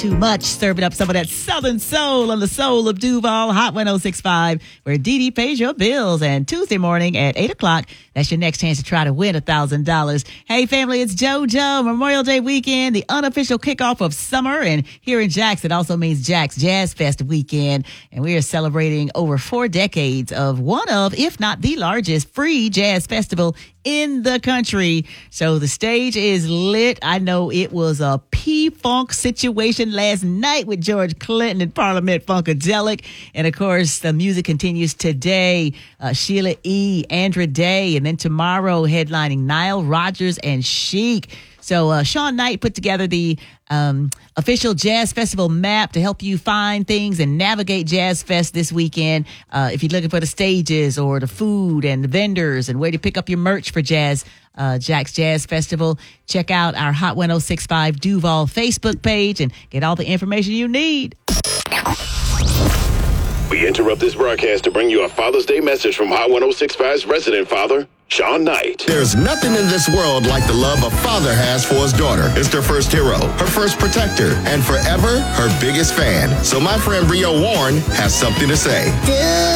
too much. Serving up some of that Southern soul on the soul of Duval, Hot 106.5, where Dee Dee pays your bills. And Tuesday morning at 8 o'clock, that's your next chance to try to win $1,000. Hey, family, it's JoJo. Memorial Day weekend, the unofficial kickoff of summer. And here in Jackson, it also means Jack's Jazz Fest weekend. And we are celebrating over 4 decades of one of, if not the largest, free jazz festival in the country. So the stage is lit. I know it was a P-Funk situation last night with George Clinton and Parliament Funkadelic. And of course, the music continues today. Sheila E., Andra Day, and then tomorrow headlining Nile Rodgers and Chic. So Sean Knight put together the official Jazz Festival map to help you find things and navigate Jazz Fest this weekend. If you're looking for the stages or the food and the vendors and where to pick up your merch for Jack's Jazz Festival, check out our Hot 106.5 Duval Facebook page and get all the information you need. We interrupt this broadcast to bring you a Father's Day message from Hot 106.5's resident father, Sean Knight. There's nothing in this world like the love a father has for his daughter. It's their first hero, her first protector, and forever her biggest fan. So my friend Rio Warren has something to say.